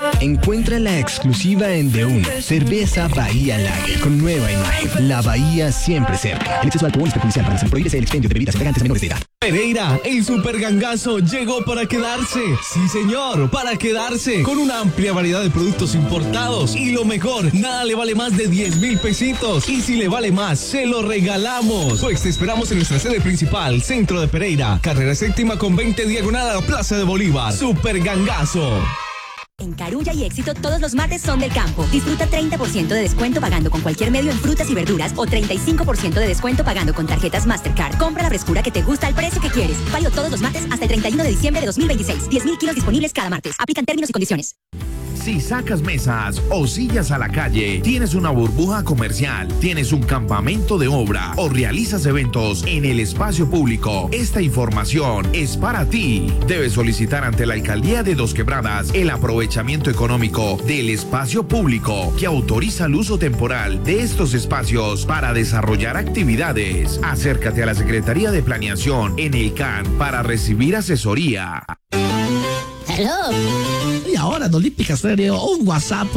Encuentra la exclusiva en De1, cerveza Bahía Lager, con nueva imagen. La Bahía siempre cerca. El exceso de alcohol es perjudicial para la salud. Prohíbese el expendio de bebidas embriagantes a menores de edad. Pereira, el super gangazo llegó para quedarse. Sí, señor, para quedarse. Con una amplia variedad de productos importados. Y lo mejor, nada le vale más de 10,000 pesitos. Y si le vale más, se lo regalamos. Pues te esperamos en nuestra sede principal, Centro de Pereira. Carrera séptima con 20 diagonal a la Plaza de Bolívar. Super gangazo. En Carulla y Éxito, todos los martes son del campo. Disfruta 30% de descuento pagando con cualquier medio en frutas y verduras o 35% de descuento pagando con tarjetas Mastercard. Compra la frescura que te gusta al precio que quieres. Válido todos los martes hasta el 31 de diciembre de 2026. 10,000 kilos disponibles cada martes. Aplican términos y condiciones. Si sacas mesas o sillas a la calle, tienes una burbuja comercial, tienes un campamento de obra o realizas eventos en el espacio público, esta información es para ti. Debes solicitar ante la Alcaldía de Dos Quebradas el aprovechamiento económico del espacio público que autoriza el uso temporal de estos espacios para desarrollar actividades. Acércate a la Secretaría de Planeación en el CAN para recibir asesoría. Hello. Y ahora, Olímpica Estéreo, un WhatsApp.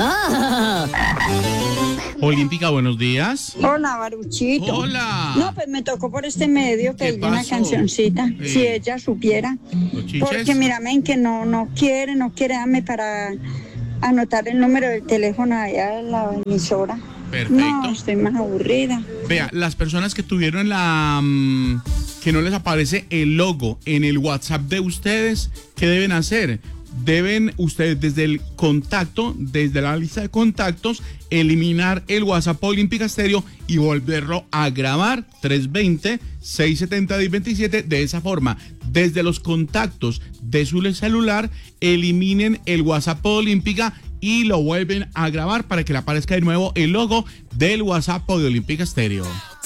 Olímpica, buenos días. Hola, Baruchito. Hola. No, pues me tocó por este medio pedirle una cancioncita, si ella supiera. Porque mira, men, que no quiere darme para anotar el número del teléfono allá en la emisora. Perfecto. No, estoy más aburrida. Vea, las personas que tuvieron que no les aparece el logo en el WhatsApp de ustedes, ¿qué deben hacer? Deben ustedes desde el contacto, desde la lista de contactos, eliminar el WhatsApp Olímpica Estéreo y volverlo a grabar 320-670-1027. De esa forma, desde los contactos de su celular, eliminen el WhatsApp Olímpica y lo vuelven a grabar para que le aparezca de nuevo el logo del WhatsApp de Olímpica Estéreo.